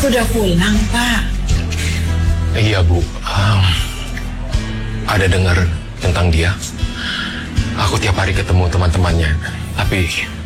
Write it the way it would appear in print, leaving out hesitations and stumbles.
Udah pulang, Pak? Iya, Bu. Ada dengar tentang dia. Aku tiap hari ketemu teman-temannya. Tapi